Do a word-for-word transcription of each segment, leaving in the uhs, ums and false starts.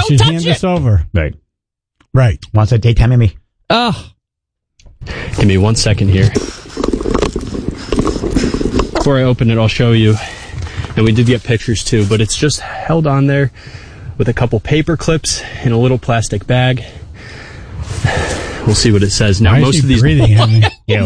Don't should touch hand it. this over. Right. Right. Wants that daytime Emmy. Oh. Give me one second here. Before I open it, I'll show you. And we did get pictures too, but it's just held on there with a couple paper clips in a little plastic bag. We'll see what it says. Now, Why most is of he these. breathing at me? Yeah.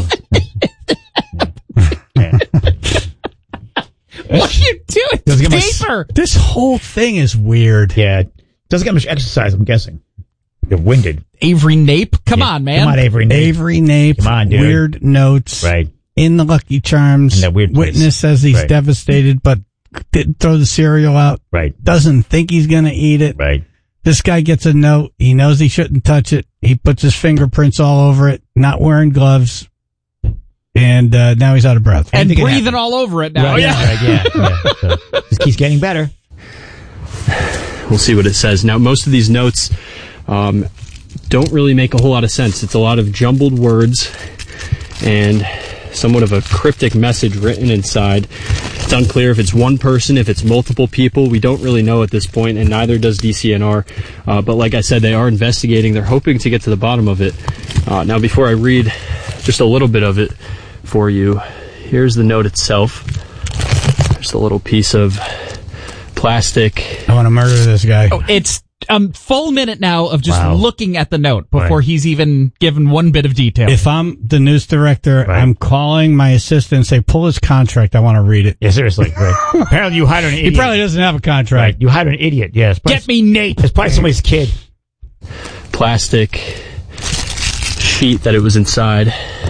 What are you doing? Doesn't get It's much- paper. This whole thing is weird. Yeah. Doesn't get much exercise, I'm guessing. You're winded. Avery Nape. Come Yeah. on, man. Come on, Avery. Nate. Avery Nape, Come on, dude. weird notes. Right. In the Lucky Charms. In that weird place. Witness says he's Right. devastated, but didn't throw the cereal out. Right. Doesn't think he's going to eat it. Right. This guy gets a note. He knows he shouldn't touch it. He puts his fingerprints all over it, not wearing gloves. And uh, now he's out of breath. And Anything can breathing happen. all over it now. Right, yeah. Right, yeah. yeah. So, just keeps getting better. We'll see what it says. Now, most of these notes um, don't really make a whole lot of sense. It's a lot of jumbled words and somewhat of a cryptic message written inside. It's unclear if it's one person, if it's multiple people. We don't really know at this point, and neither does D C N R. Uh, but like I said, they are investigating. They're hoping to get to the bottom of it. Uh, now, before I read just a little bit of it for you, here's the note itself. There's a little piece of plastic. I want to murder this guy. Oh, it's a full minute now of just Wow. looking at the note before Right. he's even given one bit of detail. If I'm the news director, Right. I'm calling my assistant and say, pull his contract. I want to read it. Yeah, seriously. Right. Apparently you hired an idiot. He probably doesn't have a contract. Right. You hired an idiot, yes. Get me Nape. It's probably somebody's kid. Plastic sheet that it was inside.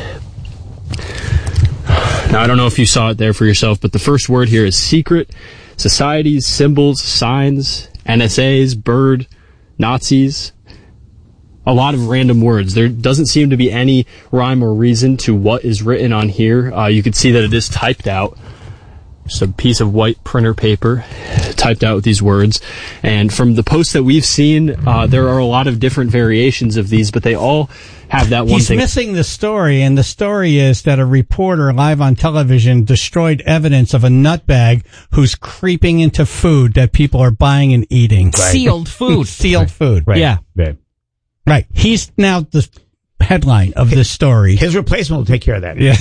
Now, I don't know if you saw it there for yourself, but the first word here is secret. Societies, symbols, signs, N S As, bird, Nazis. A lot of random words. There doesn't seem to be any rhyme or reason to what is written on here. Uh, you can see that it is typed out. Just a piece of white printer paper typed out with these words. And from the posts that we've seen, uh, there are a lot of different variations of these, but they all have that one He's thing. missing the story, and the story is that a reporter live on television destroyed evidence of a nutbag who's creeping into food that people are buying and eating. Sealed food. Sealed food. Right. Yeah. Right. Right. He's now the headline of this story. His replacement will take care of that. Yeah.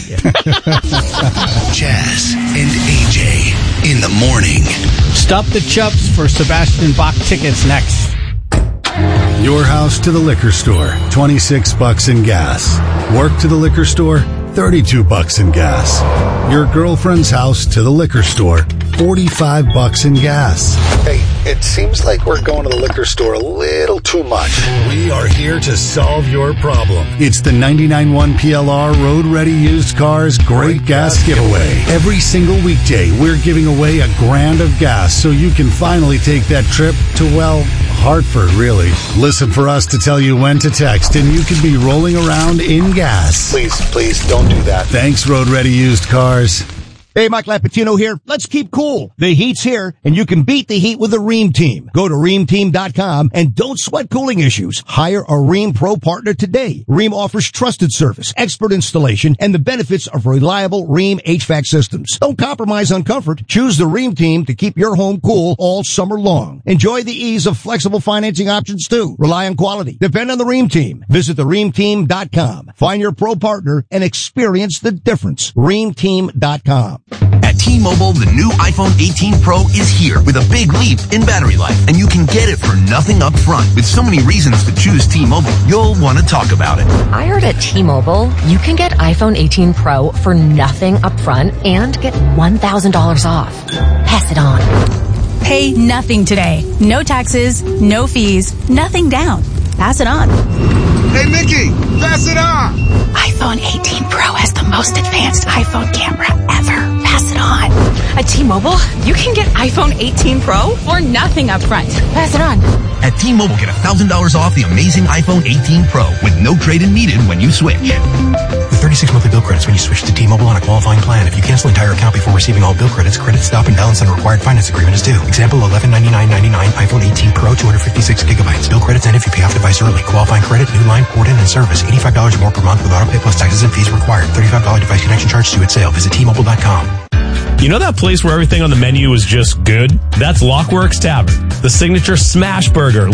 Jazz and A J in the morning. Stop the Chubbs for Sebastian Bach tickets next. Your house to the liquor store, twenty-six bucks in gas. Work to the liquor store, thirty-two bucks in gas. Your girlfriend's house to the liquor store, forty-five bucks in gas. Hey, it seems like we're going to the liquor store a little too much. We are here to solve your problem. It's the ninety-nine point one P L R Road Ready Used Cars Great Gas Giveaway. Every single weekday, we're giving away a grand of gas so you can finally take that trip to, well, Hartford, really. Listen for us to tell you when to text, and you could be rolling around in gas. Please, please don't do that. Thanks, Road Ready Used Cars. Hey, Mike Lapatino here. Let's keep cool. The heat's here, and you can beat the heat with the Rheem Team. Go to Rheem Team dot com and don't sweat cooling issues. Hire a Rheem Pro partner today. Rheem offers trusted service, expert installation, and the benefits of reliable Rheem H V A C systems. Don't compromise on comfort. Choose the Rheem Team to keep your home cool all summer long. Enjoy the ease of flexible financing options too. Rely on quality. Depend on the Rheem Team. Visit the Rheem Team dot com. Find your pro partner and experience the difference. Rheem Team dot com. At T-Mobile, the new iPhone eighteen Pro is here with a big leap in battery life, and you can get it for nothing up front. With so many reasons to choose T-Mobile, you'll want to talk about it. I heard at T-Mobile, you can get iPhone eighteen Pro for nothing up front and get one thousand dollars off. Pass it on. Pay nothing today. No taxes, no fees, nothing down. Pass it on. Hey, Mickey, pass it on. iPhone eighteen Pro has the most advanced iPhone camera ever. Pass it on. At T-Mobile, you can get iPhone eighteen Pro For nothing up front. Pass it on. At T-Mobile, get one thousand dollars off the amazing iPhone eighteen Pro with no trade-in needed when you switch. With thirty-six monthly bill credits when you switch to T-Mobile on a qualifying plan. If you cancel entire account before receiving all bill credits, credit stop and balance on a required finance agreement is due. Example, eleven ninety-nine ninety-nine iPhone eighteen Pro, two hundred fifty-six gigabytes. Bill credits end if you pay off device early. Qualifying credit, new line, port in, and service. eighty-five dollars more per month with auto pay plus taxes and fees required. thirty-five dollars device connection charge due at sale. Visit T Mobile dot com. You know that place where everything on the menu is just good? That's Lockworks Tavern, the signature smash burger.